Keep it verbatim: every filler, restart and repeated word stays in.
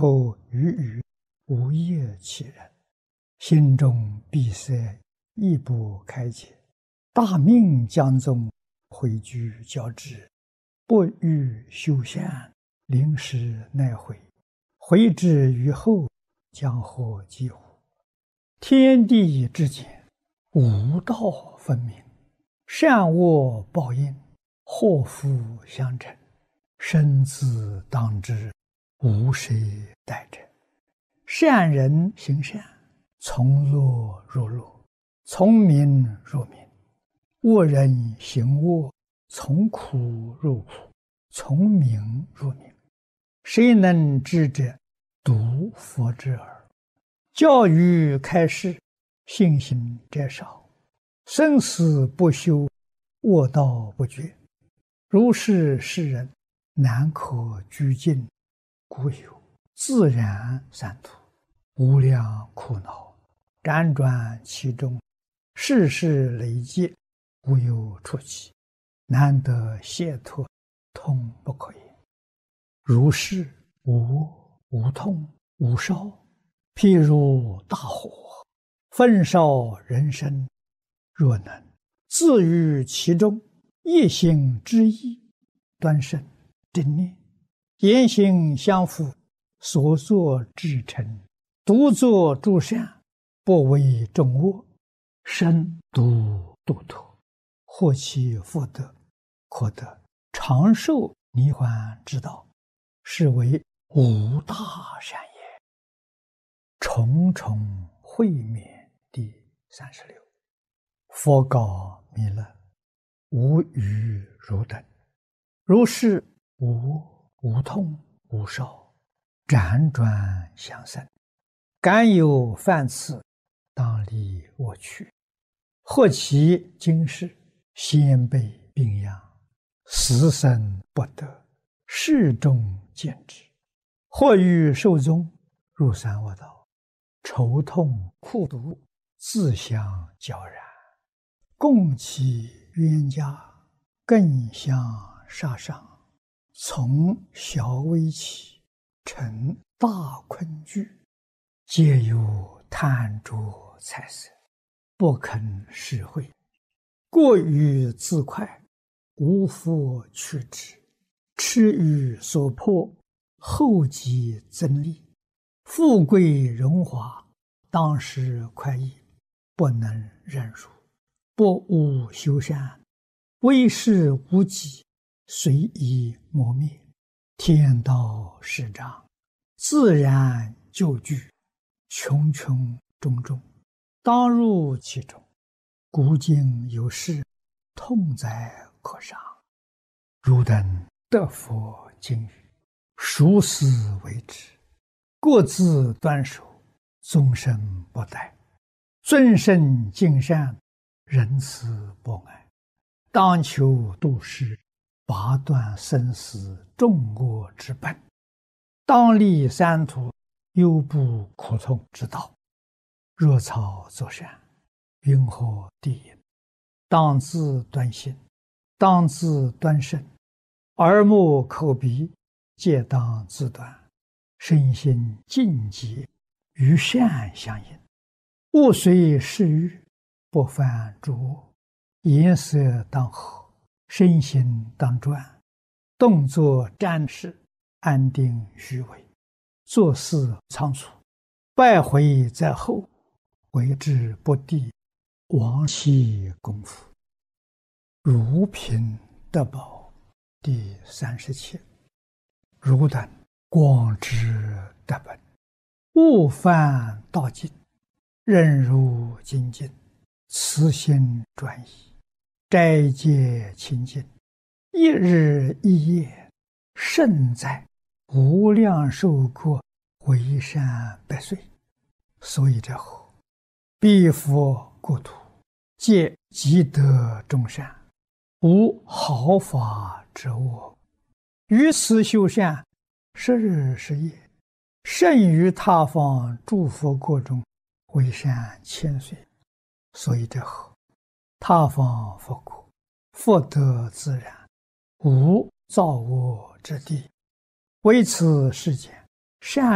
口语语，无业其人，心中闭塞，亦不开解。大命将宗，回居交之，不欲修善，临时奈回。回之于后，将何及乎？天地之间，无道分明，善恶报应，祸福相承，生死当之，无谁代者。善人行善，从乐入乐，从明入明；恶人行恶，从苦入苦，从明入明。谁能知者？独佛之耳。教育开示，信心者少，生死不休，恶道不绝。如是世人，难可居尽，故有自然三途，无量苦恼，辗转其中，世事累劫，无有出期，难得解脱，痛不可言。如是无无痛无烧，譬如大火，焚烧人生。若能自于其中，一心之意，端慎正念，言行相符，所作至诚，独作诸善，不为众恶，身独度脱，获其福德，可得长寿涅槃之道，是为无大善也。重重会面第三十六。佛告弥勒：无余汝等，如是无无痛无烧，辗转相生，敢有犯次，当离我去。或其今世，先辈病殃，死生不得，世众见之。或欲寿终，入三恶道，愁痛苦毒，自相交然，共其冤家，更相杀伤，从小危起，成大困惧，皆有贪着财色，不肯施惠，过于自快，无复去之，痴于所迫，后继增利，富贵荣华，当时快意，不能忍辱，不务修善，为事无己，随意磨灭。天道始长，自然就具，穷穷种种，当入其中。古今有事，痛哉可伤。汝等得佛经语，熟思为之，各自端守，终身不殆，尊圣敬善，仁慈博爱，当求度世，拔断生死众恶之本，当立三途，忧怖苦痛之道。若草作善，云何地也？当自端心，当自端身，耳目口鼻皆当自端，身心净洁，与善相应。勿随世欲，不犯诸恶。颜色当和，身心当专，动作瞻视，安定虚伪，做事仓促，败毁在后，为之不第，亡其功夫。如贫得宝第三十七。汝等广知得本，勿犯道境，任如精进，慈心专一，斋戒清净，一日一夜，胜在无量寿过，为善百岁。所以者何？彼佛国土，皆积德众善，无毫发之恶。于此修善，十日十夜，胜于他方诸佛国中，为善千岁。所以者何？他方佛国，福德自然，无造恶之地。为此世间善